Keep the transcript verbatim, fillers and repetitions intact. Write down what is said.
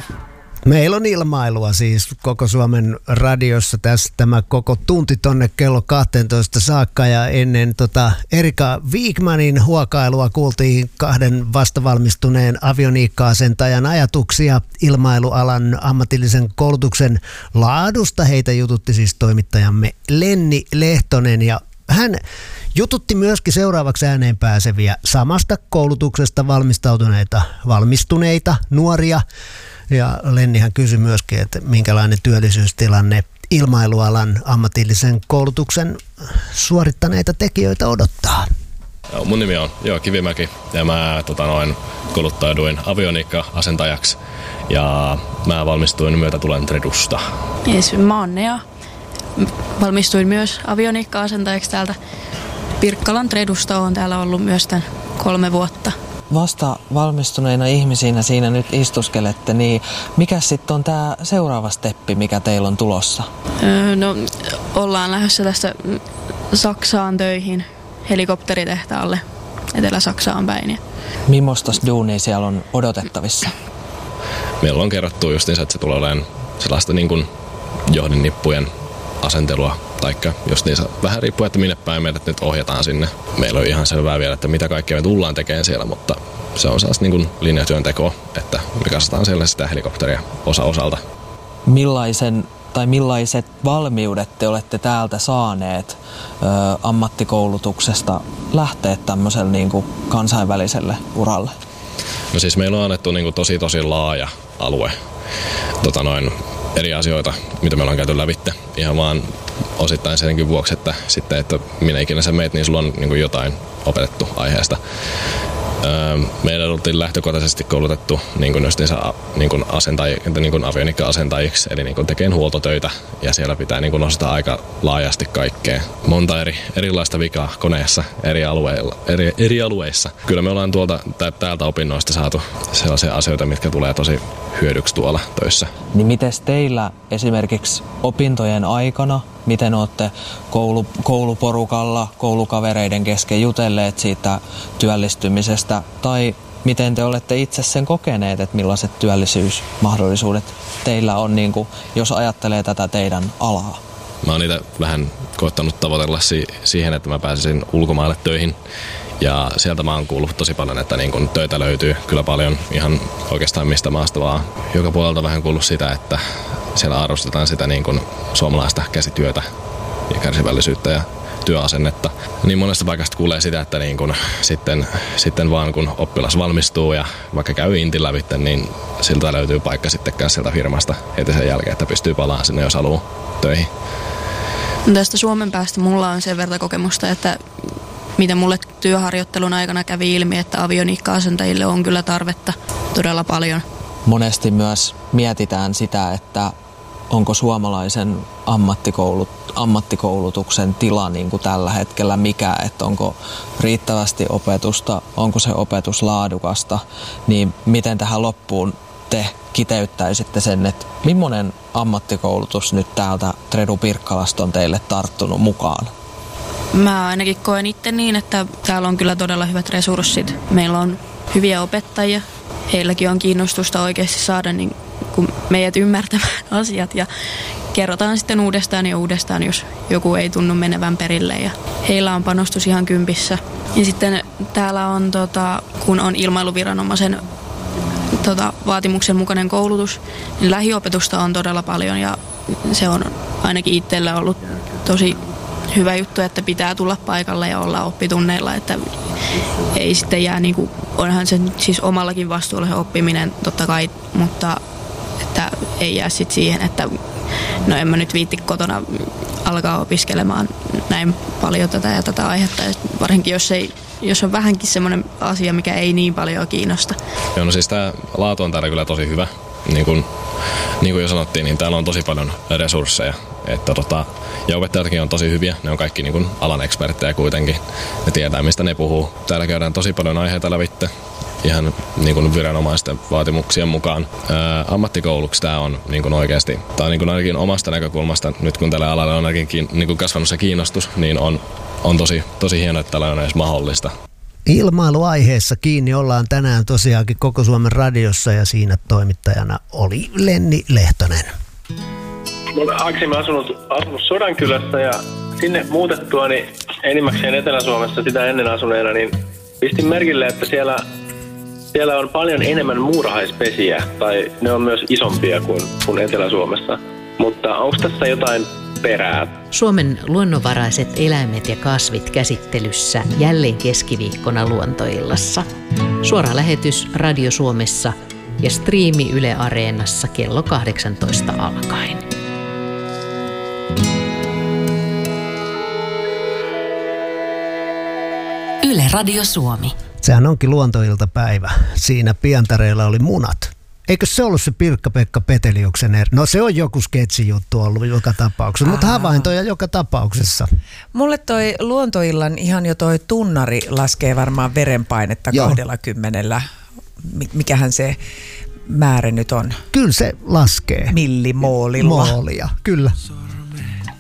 ilmailu. Meillä on ilmailua siis koko Suomen radiossa tässä tämä koko tunti tonne kello kaksitoista saakka ja ennen tota Erika Wigmanin huokailua kuultiin kahden vastavalmistuneen avioniikka-asentajan ajatuksia ilmailualan ammatillisen koulutuksen laadusta. Heitä jututti siis toimittajamme Lenni Lehtonen ja hän jututti myöskin seuraavaksi ääneen pääseviä samasta koulutuksesta valmistautuneita, valmistuneita nuoria. Ja Lennihän kysyi myöskin, että minkälainen työllisyystilanne ilmailualan ammatillisen koulutuksen suorittaneita tekijöitä odottaa. Mun nimi on Joo Kivimäki ja mä tota, noin, kouluttauduin avioniikka-asentajaksi ja mä valmistuin myötätulen Tredusta. Yes, mä oon Nea. Valmistuin myös avioniikka-asentajaksi täältä Pirkkalan Tredusta. Oon täällä ollut myös tämän kolme vuotta. Vasta valmistuneina ihmisinä siinä nyt istuskelette, niin mikä sitten on tämä seuraava steppi, mikä teillä on tulossa? Öö, no, ollaan lähdössä tästä Saksaan töihin helikopteritehtaalle Etelä-Saksaan päin. Millaista duunia siellä on odotettavissa? Meillä on kerrottu justiinsa, että se tulee olemaan sellaista niin kuin johdinnippujen asentelua, taikka jos niissä vähän riippuu, että minne päin meidät nyt ohjataan sinne. Meillä on ihan selvää vielä, että mitä kaikkea me tullaan tekemään siellä, mutta se on sellaista niin kuin linjatyöntekoa, että me katsotaan siellä sitä helikopteria osa osalta. Millaisen tai millaiset valmiudet te olette täältä saaneet ö, ammattikoulutuksesta lähteä tämmöiselle niin kuin kansainväliselle uralle? No siis meillä on annettu niin kuin tosi tosi laaja alue. Tota noin, eri asioita, mitä me ollaan käyty lävitte. Ihan vaan osittain senkin vuoksi, että sitten, että minä ikinä sä meet, niin sulla on niin kuin jotain opetettu aiheesta. Öö, meidän oltiin lähtökohtaisesti koulutettu niin kuin justiinsa, niin kuin asentaj- niin kuin avioniikka-asentajiksi, eli niin kuin tekemään huoltotöitä, ja siellä pitää niin kuin osata aika laajasti kaikkea. Monta eri, erilaista vikaa koneessa eri, alueilla, eri, eri alueissa. Kyllä me ollaan tuolta, täältä opinnoista saatu sellaisia asioita, mitkä tulee tosi hyödyksi tuolla töissä. Niin mites teillä esimerkiksi opintojen aikana, miten olette koulu, kouluporukalla, koulukavereiden kesken jutelleet siitä työllistymisestä, tai miten te olette itse sen kokeneet, että millaiset työllisyysmahdollisuudet teillä on, niin kuin, jos ajattelee tätä teidän alaa? Mä oon niitä vähän koettanut tavoitella si- siihen, että mä pääsisin ulkomaille töihin. Ja sieltä mä oon kuullut tosi paljon, että niin kun töitä löytyy kyllä paljon ihan oikeastaan mistä maasta vaan. Joka puolelta vähän kuullut sitä, että siellä arvostetaan sitä niin kun suomalaista käsityötä ja kärsivällisyyttä ja työasennetta. Niin monesta paikasta kuulee sitä, että niin kun sitten, sitten vaan kun oppilas valmistuu ja vaikka käy intin lävitse, niin siltä löytyy paikka sittenkään sieltä firmasta heti sen jälkeen, että pystyy palaamaan sinne, jos haluaa töihin. Tästä Suomen päästä mulla on sen verran kokemusta, että mitä mulle työharjoittelun aikana kävi ilmi, että avioniikka-asentajille on kyllä tarvetta todella paljon. Monesti myös mietitään sitä, että onko suomalaisen ammattikoulut, ammattikoulutuksen tila niin kuin tällä hetkellä mikä, että onko riittävästi opetusta, onko se opetus laadukasta, niin miten tähän loppuun te kiteyttäisitte sen, että millainen ammattikoulutus nyt täältä Tredu Pirkkalasta on teille tarttunut mukaan? Mä ainakin koen itse niin, että täällä on kyllä todella hyvät resurssit. Meillä on hyviä opettajia. Heilläkin on kiinnostusta oikeasti saada niin kuin meidät ymmärtämään asiat ja kerrotaan sitten uudestaan ja uudestaan, jos joku ei tunnu menevän perille. Ja heillä on panostus ihan kympissä. Ja sitten täällä on, tota, kun on ilmailuviranomaisen tota, vaatimuksen mukainen koulutus, niin lähiopetusta on todella paljon ja se on ainakin itsellä ollut tosi hyvä juttu, että pitää tulla paikalle ja olla oppitunneilla, että ei sitten jää niin kuin, onhan se siis omallakin vastuulla se oppiminen totta kai, mutta että ei jää sitten siihen, että no en mä nyt viitti kotona alkaa opiskelemaan näin paljon tätä ja tätä aihetta, varsinkin jos ei jos on vähänkin semmoinen asia, mikä ei niin paljon kiinnosta. Joo, no siis tämä laatu on täällä kyllä tosi hyvä. Niin kuin, niin kuin jo sanottiin, niin täällä on tosi paljon resursseja. Että tota, ja opettajatkin on tosi hyviä. Ne on kaikki niin kuin alan eksperttejä kuitenkin. Ne tietää, mistä ne puhuu. Täällä käydään tosi paljon aiheita lävitte. Ihan niin kuin viranomaisten vaatimuksien mukaan. Ää, ammattikouluksi tämä on niin kuin oikeasti, tämä on niin kuin ainakin omasta näkökulmasta, nyt kun tällä alalla on ainakin niin kuin kasvanut se kiinnostus, niin on, on tosi, tosi hienoa, että tällä on edes mahdollista. Ilmailuaiheessa kiinni ollaan tänään tosiaankin Koko Suomen radiossa ja siinä toimittajana oli Lenni Lehtonen. Mä olen aikaisemmin asunut, asunut Sodankylässä ja sinne muutettua niin enimmäkseen Etelä-Suomessa sitä ennen asuneena, niin pistin merkille, että siellä, siellä on paljon enemmän muurahaispesiä tai ne on myös isompia kuin, kuin Etelä-Suomessa. Mutta onko tässä jotain perää? Suomen luonnonvaraiset eläimet ja kasvit käsittelyssä jälleen keskiviikkona Luontoillassa. Suora lähetys Radio Suomessa ja striimi Yle Areenassa kello kahdeksantoista alkaen. Yle Radio Suomi. Sehän onkin luontoiltapäivä. Siinä Pientareilla oli munat. Eikö se ollut se Pirkka-Pekka Peteliuksen eri? No se on joku sketsijuttu ollut joka tapauksessa, mutta havaintoja joka tapauksessa. Mulle toi luontoillan ihan jo toi tunnari laskee varmaan verenpainetta kahdella kymmenellä. Mikähän se määrä nyt on? Kyllä se laskee. Millimoolilla. Moolia, kyllä.